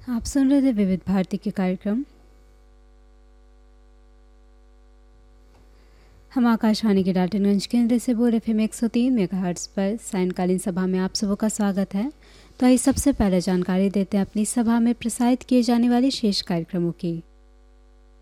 आप सुन रहे थे विविध भारती के कार्यक्रम। हम आकाशवाणी के डाल्टनगंज केंद्र से बोल FM 103 मेगाहर्ट्ज पर सायंकालीन सभा में आप सबों का स्वागत है। तो आइए सबसे पहले जानकारी देते हैं अपनी सभा में प्रसारित किए जाने वाले शेष कार्यक्रमों की।